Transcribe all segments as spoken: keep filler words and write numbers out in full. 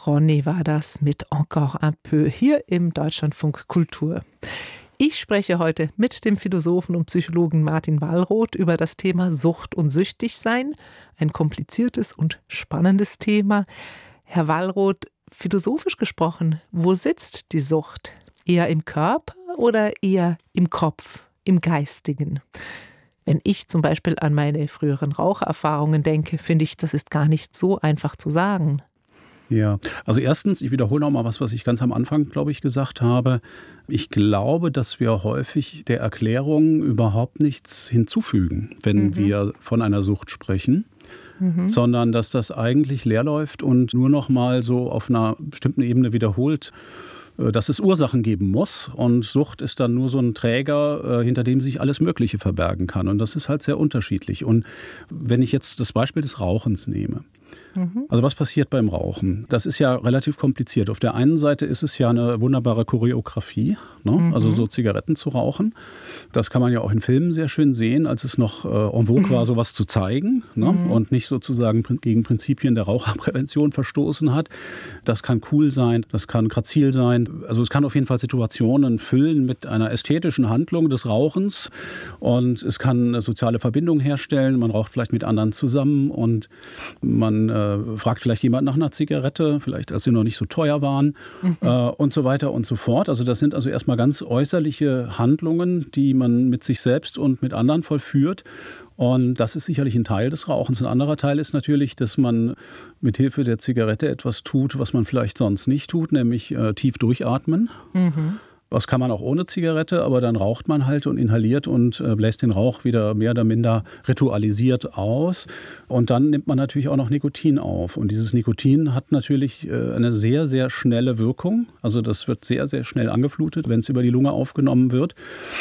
Ronny war das mit Encore un peu hier im Deutschlandfunk Kultur. Ich spreche heute mit dem Philosophen und Psychologen Martin Wallroth über das Thema Sucht und Süchtigsein. Ein kompliziertes und spannendes Thema. Herr Wallroth, philosophisch gesprochen, wo sitzt die Sucht? Eher im Körper oder eher im Kopf, im Geistigen? Wenn ich zum Beispiel an meine früheren Rauchererfahrungen denke, finde ich, das ist gar nicht so einfach zu sagen. Ja, also erstens, ich wiederhole noch mal was, was ich ganz am Anfang, glaube ich, gesagt habe. Ich glaube, dass wir häufig der Erklärung überhaupt nichts hinzufügen, wenn mhm. wir von einer Sucht sprechen. Mhm. Sondern dass das eigentlich leer läuft und nur noch mal so auf einer bestimmten Ebene wiederholt, dass es Ursachen geben muss. Und Sucht ist dann nur so ein Träger, hinter dem sich alles Mögliche verbergen kann. Und das ist halt sehr unterschiedlich. Und wenn ich jetzt das Beispiel des Rauchens nehme, also was passiert beim Rauchen? Das ist ja relativ kompliziert. Auf der einen Seite ist es ja eine wunderbare Choreografie, ne? Mhm. Also so Zigaretten zu rauchen. Das kann man ja auch in Filmen sehr schön sehen, als es noch äh, en vogue war, sowas zu zeigen, ne? Mhm. Und nicht sozusagen gegen Prinzipien der Raucherprävention verstoßen hat. Das kann cool sein, das kann grazil sein. Also es kann auf jeden Fall Situationen füllen mit einer ästhetischen Handlung des Rauchens. Und es kann eine soziale Verbindung herstellen. Man raucht vielleicht mit anderen zusammen und man äh, fragt vielleicht jemand nach einer Zigarette, vielleicht als sie noch nicht so teuer waren, mhm. äh, und so weiter und so fort. Also das sind also erstmal ganz äußerliche Handlungen, die man mit sich selbst und mit anderen vollführt. Und das ist sicherlich ein Teil des Rauchens. Ein anderer Teil ist natürlich, dass man mit Hilfe der Zigarette etwas tut, was man vielleicht sonst nicht tut, nämlich äh, tief durchatmen. Mhm. Das kann man auch ohne Zigarette, aber dann raucht man halt und inhaliert und äh, bläst den Rauch wieder mehr oder minder ritualisiert aus. Und dann nimmt man natürlich auch noch Nikotin auf. Und dieses Nikotin hat natürlich äh, eine sehr, sehr schnelle Wirkung. Also das wird sehr, sehr schnell angeflutet, wenn es über die Lunge aufgenommen wird.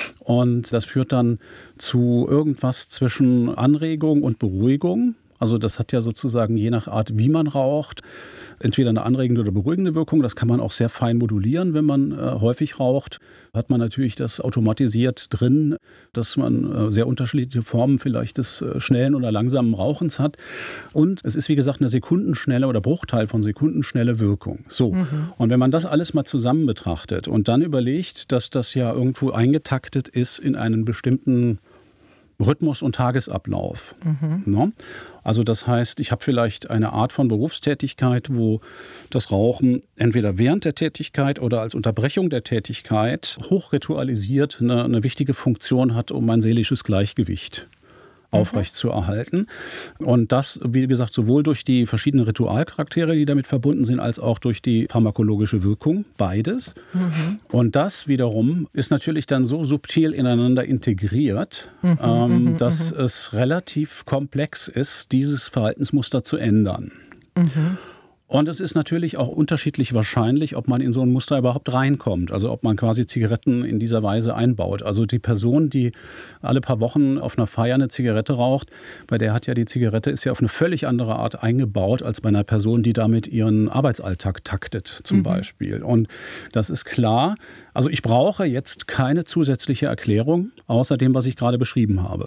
Und das führt dann zu irgendwas zwischen Anregung und Beruhigung. Also das hat ja sozusagen je nach Art, wie man raucht, entweder eine anregende oder beruhigende Wirkung. Das kann man auch sehr fein modulieren, wenn man äh, häufig raucht. Hat man natürlich das automatisiert drin, dass man äh, sehr unterschiedliche Formen vielleicht des äh, schnellen oder langsamen Rauchens hat. Und es ist, wie gesagt, eine sekundenschnelle oder Bruchteil von sekundenschnelle Wirkung. So. Mhm. Und wenn man das alles mal zusammen betrachtet und dann überlegt, dass das ja irgendwo eingetaktet ist in einen bestimmten Rhythmus und Tagesablauf. Mhm. No? Also das heißt, ich habe vielleicht eine Art von Berufstätigkeit, wo das Rauchen entweder während der Tätigkeit oder als Unterbrechung der Tätigkeit hochritualisiert eine, eine wichtige Funktion hat, um mein seelisches Gleichgewicht aufrecht zu erhalten. Und das, wie gesagt, sowohl durch die verschiedenen Ritualcharaktere, die damit verbunden sind, als auch durch die pharmakologische Wirkung, beides. Mhm. Und das wiederum ist natürlich dann so subtil ineinander integriert, mhm, ähm, dass mhm. es relativ komplex ist, dieses Verhaltensmuster zu ändern. Mhm. Und es ist natürlich auch unterschiedlich wahrscheinlich, ob man in so ein Muster überhaupt reinkommt. Also ob man quasi Zigaretten in dieser Weise einbaut. Also die Person, die alle paar Wochen auf einer Feier eine Zigarette raucht, bei der hat ja die Zigarette ist ja auf eine völlig andere Art eingebaut als bei einer Person, die damit ihren Arbeitsalltag taktet zum mhm. Beispiel. Und das ist klar. Also ich brauche jetzt keine zusätzliche Erklärung, außer dem, was ich gerade beschrieben habe.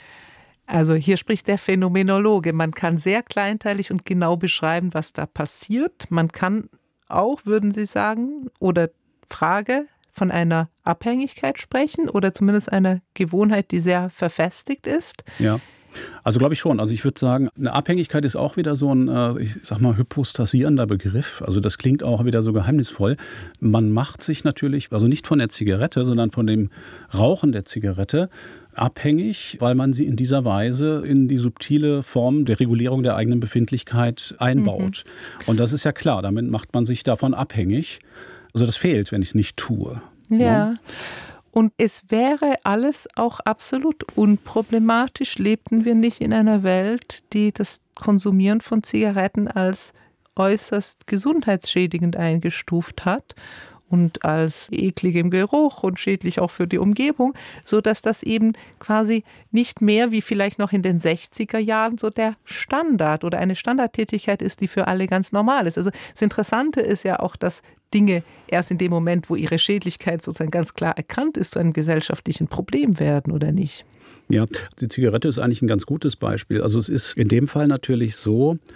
Also hier spricht der Phänomenologe. Man kann sehr kleinteilig und genau beschreiben, was da passiert. Man kann auch, würden Sie sagen, oder Frage, von einer Abhängigkeit sprechen oder zumindest einer Gewohnheit, die sehr verfestigt ist. Ja. Also glaube ich schon. Also ich würde sagen, eine Abhängigkeit ist auch wieder so ein, ich sag mal, hypostasierender Begriff. Also das klingt auch wieder so geheimnisvoll. Man macht sich natürlich, also nicht von der Zigarette, sondern von dem Rauchen der Zigarette abhängig, weil man sie in dieser Weise in die subtile Form der Regulierung der eigenen Befindlichkeit einbaut. Mhm. Und das ist ja klar, damit macht man sich davon abhängig. Also das fehlt, wenn ich es nicht tue. Ja. ja. Und es wäre alles auch absolut unproblematisch, lebten wir nicht in einer Welt, die das Konsumieren von Zigaretten als äußerst gesundheitsschädigend eingestuft hat und als eklig im Geruch und schädlich auch für die Umgebung, sodass das eben quasi nicht mehr wie vielleicht noch in den sechziger Jahren so der Standard oder eine Standardtätigkeit ist, die für alle ganz normal ist. Also das Interessante ist ja auch, dass Dinge erst in dem Moment, wo ihre Schädlichkeit sozusagen ganz klar erkannt ist, zu einem gesellschaftlichen Problem werden, oder nicht? Ja, die Zigarette ist eigentlich ein ganz gutes Beispiel. Also es ist in dem Fall natürlich so,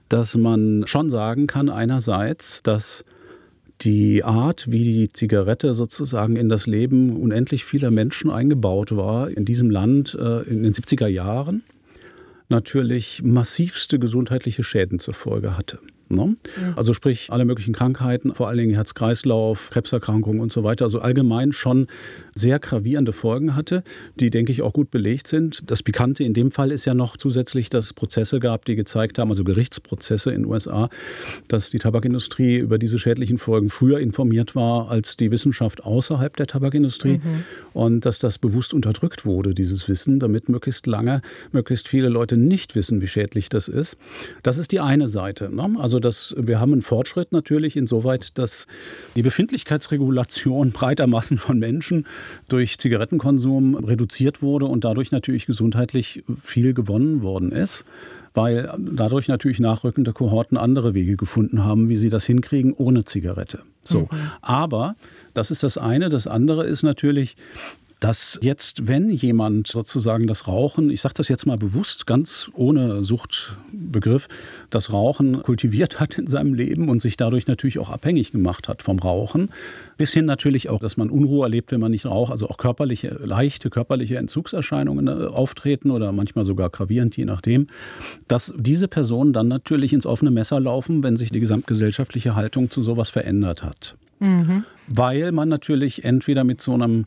dass man schon sagen kann, einerseits, dass die Art, wie die Zigarette sozusagen in das Leben unendlich vieler Menschen eingebaut war, in diesem Land äh, in den siebziger Jahren, natürlich massivste gesundheitliche Schäden zur Folge hatte. Ne? Ja. Also sprich alle möglichen Krankheiten, vor allen Dingen Herz-Kreislauf, Krebserkrankungen und so weiter, also allgemein schon sehr gravierende Folgen hatte, die, denke ich, auch gut belegt sind. Das Pikante in dem Fall ist ja noch zusätzlich, dass es Prozesse gab, die gezeigt haben, also Gerichtsprozesse in den U S A, dass die Tabakindustrie über diese schädlichen Folgen früher informiert war als die Wissenschaft außerhalb der Tabakindustrie mhm. und dass das bewusst unterdrückt wurde, dieses Wissen, damit möglichst lange, möglichst viele Leute nicht wissen, wie schädlich das ist. Das ist die eine Seite, ne? Also dass wir haben einen Fortschritt natürlich insoweit, dass die Befindlichkeitsregulation breiter Massen von Menschen durch Zigarettenkonsum reduziert wurde und dadurch natürlich gesundheitlich viel gewonnen worden ist, weil dadurch natürlich nachrückende Kohorten andere Wege gefunden haben, wie sie das hinkriegen ohne Zigarette. So. Mhm. Aber das ist das eine. Das andere ist natürlich, dass jetzt, wenn jemand sozusagen das Rauchen, ich sage das jetzt mal bewusst, ganz ohne Suchtbegriff, das Rauchen kultiviert hat in seinem Leben und sich dadurch natürlich auch abhängig gemacht hat vom Rauchen, bis hin natürlich auch, dass man Unruhe erlebt, wenn man nicht raucht, also auch körperliche, leichte körperliche Entzugserscheinungen auftreten oder manchmal sogar gravierend, je nachdem, dass diese Personen dann natürlich ins offene Messer laufen, wenn sich die gesamtgesellschaftliche Haltung zu sowas verändert hat. Mhm. Weil man natürlich entweder mit so einem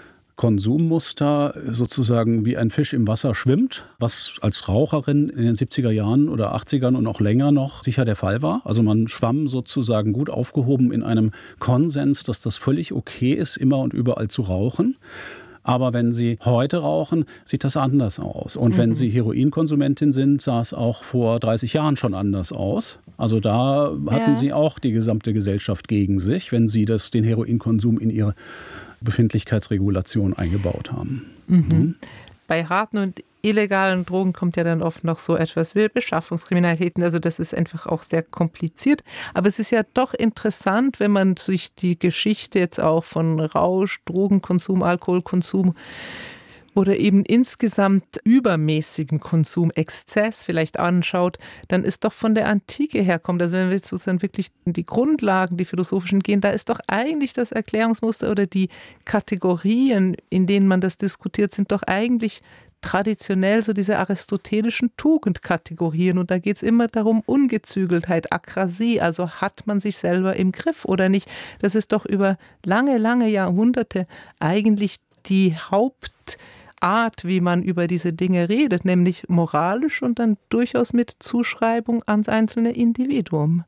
Konsummuster sozusagen wie ein Fisch im Wasser schwimmt, was als Raucherin in den siebziger Jahren oder achtzigern und auch länger noch sicher der Fall war. Also man schwamm sozusagen gut aufgehoben in einem Konsens, dass das völlig okay ist, immer und überall zu rauchen. Aber wenn Sie heute rauchen, sieht das anders aus. Und mhm. wenn Sie Heroinkonsumentin sind, sah es auch vor dreißig Jahren schon anders aus. Also da hatten ja. Sie auch die gesamte Gesellschaft gegen sich, wenn Sie das, den Heroinkonsum in Ihre Befindlichkeitsregulation eingebaut haben. Mhm. Mhm. Bei harten und illegalen Drogen kommt ja dann oft noch so etwas wie Beschaffungskriminalitäten. Also das ist einfach auch sehr kompliziert. Aber es ist ja doch interessant, wenn man sich die Geschichte jetzt auch von Rausch, Drogenkonsum, Alkoholkonsum oder eben insgesamt übermäßigen Konsum, Exzess vielleicht anschaut, dann ist doch von der Antike herkommt, also wenn wir sozusagen wirklich in die Grundlagen, die philosophischen gehen, da ist doch eigentlich das Erklärungsmuster oder die Kategorien, in denen man das diskutiert, sind doch eigentlich traditionell so diese aristotelischen Tugendkategorien. Und da geht es immer darum, Ungezügeltheit, Akrasie, also hat man sich selber im Griff oder nicht. Das ist doch über lange, lange Jahrhunderte eigentlich die Haupt Art, wie man über diese Dinge redet, nämlich moralisch und dann durchaus mit Zuschreibung ans einzelne Individuum.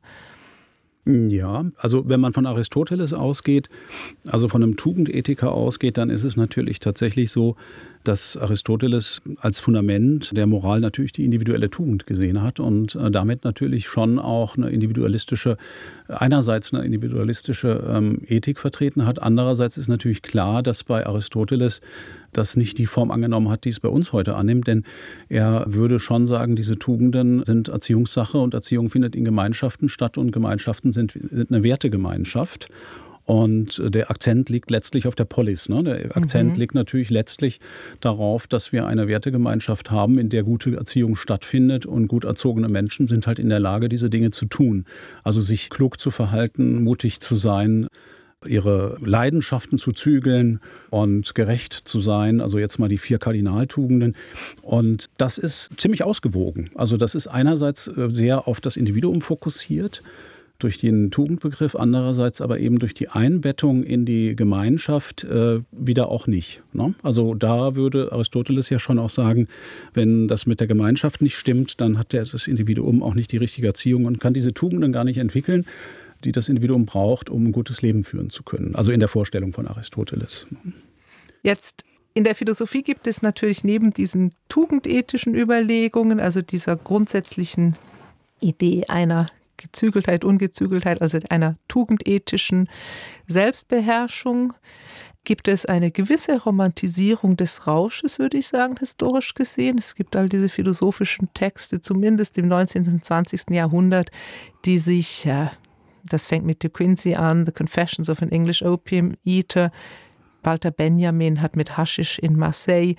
Ja, also wenn man von Aristoteles ausgeht, also von einem Tugendethiker ausgeht, dann ist es natürlich tatsächlich so, dass Aristoteles als Fundament der Moral natürlich die individuelle Tugend gesehen hat und damit natürlich schon auch eine individualistische, einerseits eine individualistische ähm, Ethik vertreten hat. Andererseits ist natürlich klar, dass bei Aristoteles das nicht die Form angenommen hat, die es bei uns heute annimmt, denn er würde schon sagen, diese Tugenden sind Erziehungssache und Erziehung findet in Gemeinschaften statt und Gemeinschaften sind, sind eine Wertegemeinschaft. Und der Akzent liegt letztlich auf der Polis. Ne? Der Akzent mhm. liegt natürlich letztlich darauf, dass wir eine Wertegemeinschaft haben, in der gute Erziehung stattfindet und gut erzogene Menschen sind halt in der Lage, diese Dinge zu tun. Also sich klug zu verhalten, mutig zu sein, ihre Leidenschaften zu zügeln und gerecht zu sein. Also jetzt mal die vier Kardinaltugenden. Und das ist ziemlich ausgewogen. Also das ist einerseits sehr auf das Individuum fokussiert, durch den Tugendbegriff, andererseits aber eben durch die Einbettung in die Gemeinschaft äh, wieder auch nicht. Ne? Also da würde Aristoteles ja schon auch sagen, wenn das mit der Gemeinschaft nicht stimmt, dann hat das Individuum auch nicht die richtige Erziehung und kann diese Tugenden gar nicht entwickeln, die das Individuum braucht, um ein gutes Leben führen zu können. Also in der Vorstellung von Aristoteles. Jetzt in der Philosophie gibt es natürlich neben diesen tugendethischen Überlegungen, also dieser grundsätzlichen Idee einer Gezügeltheit, Ungezügeltheit, also einer tugendethischen Selbstbeherrschung, gibt es eine gewisse Romantisierung des Rausches, würde ich sagen, historisch gesehen. Es gibt all diese philosophischen Texte, zumindest im neunzehnten und zwanzigsten Jahrhundert, die sich, ja, das fängt mit De Quincey an, The Confessions of an English Opium Eater, Walter Benjamin hat mit Haschisch in Marseille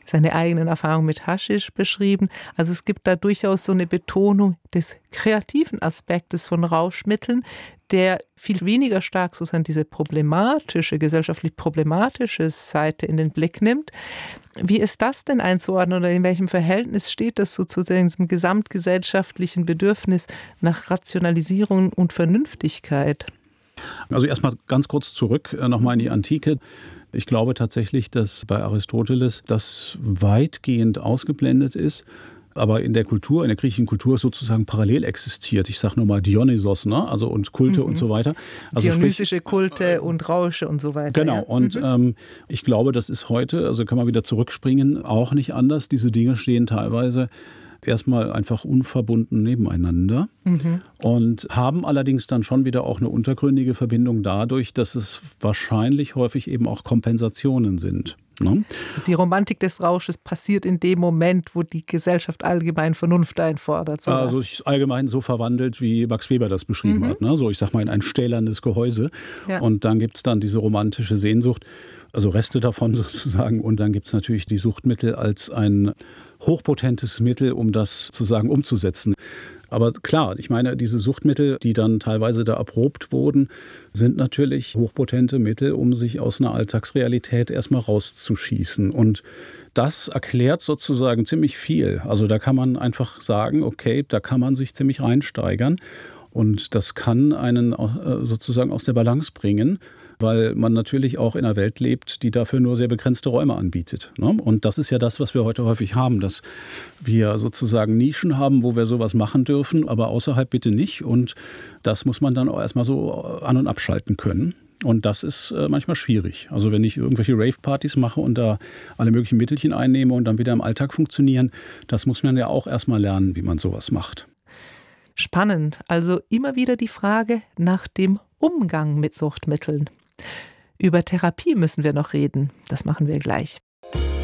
seine eigenen Erfahrungen mit Haschisch beschrieben. Also es gibt da durchaus so eine Betonung des kreativen Aspektes von Rauschmitteln, der viel weniger stark sozusagen diese problematische, gesellschaftlich problematische Seite in den Blick nimmt. Wie ist das denn einzuordnen oder in welchem Verhältnis steht das sozusagen zum gesamtgesellschaftlichen Bedürfnis nach Rationalisierung und Vernünftigkeit? Also erstmal ganz kurz zurück, nochmal in die Antike. Ich glaube tatsächlich, dass bei Aristoteles das weitgehend ausgeblendet ist, aber in der Kultur, in der griechischen Kultur sozusagen parallel existiert. Ich sage nur mal Dionysos, ne? Also und Kulte mhm. und so weiter. Also Dionysische sprich, Kulte und Rausche und so weiter. Genau, ja. und mhm. ähm, ich glaube, das ist heute, also kann man wieder zurückspringen, auch nicht anders. Diese Dinge stehen teilweise erstmal einfach unverbunden nebeneinander mhm. und haben allerdings dann schon wieder auch eine untergründige Verbindung dadurch, dass es wahrscheinlich häufig eben auch Kompensationen sind. Ne? Also die Romantik des Rausches passiert in dem Moment, wo die Gesellschaft allgemein Vernunft einfordert. Sowas. Also ich allgemein so verwandelt, wie Max Weber das beschrieben mhm. hat. Ne? So, ich sag mal, in ein stählernes Gehäuse. Ja. Und dann gibt es dann diese romantische Sehnsucht, also Reste davon sozusagen. Und dann gibt es natürlich die Suchtmittel als ein hochpotentes Mittel, um das sozusagen umzusetzen. Aber klar, ich meine, diese Suchtmittel, die dann teilweise da erprobt wurden, sind natürlich hochpotente Mittel, um sich aus einer Alltagsrealität erstmal rauszuschießen. Und das erklärt sozusagen ziemlich viel. Also da kann man einfach sagen, okay, da kann man sich ziemlich reinsteigern. Und das kann einen sozusagen aus der Balance bringen, weil man natürlich auch in einer Welt lebt, die dafür nur sehr begrenzte Räume anbietet. Und das ist ja das, was wir heute häufig haben, dass wir sozusagen Nischen haben, wo wir sowas machen dürfen, aber außerhalb bitte nicht. Und das muss man dann auch erstmal so an- und abschalten können. Und das ist manchmal schwierig. Also wenn ich irgendwelche Rave-Partys mache und da alle möglichen Mittelchen einnehme und dann wieder im Alltag funktionieren, das muss man ja auch erstmal lernen, wie man sowas macht. Spannend. Also immer wieder die Frage nach dem Umgang mit Suchtmitteln. Über Therapie müssen wir noch reden. Das machen wir gleich.